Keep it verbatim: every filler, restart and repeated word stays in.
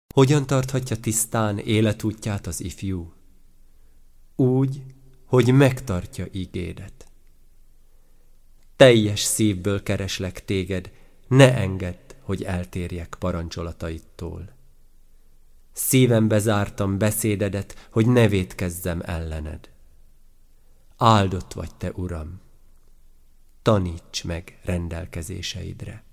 Hogyan tarthatja tisztán életútját az ifjú? Úgy, hogy megtartja ígédet. Teljes szívből kereslek téged, ne engedd, hogy eltérjek parancsolataidtól. Szívembe zártam beszédedet, hogy ne vétkezzem ellened. Áldott vagy te, Uram! Taníts meg rendelkezéseidre.